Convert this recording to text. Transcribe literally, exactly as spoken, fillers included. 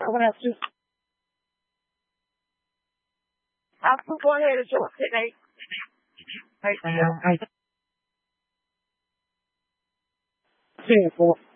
Someone else just. I'll go ahead and just sit there. Right now, I. Careful.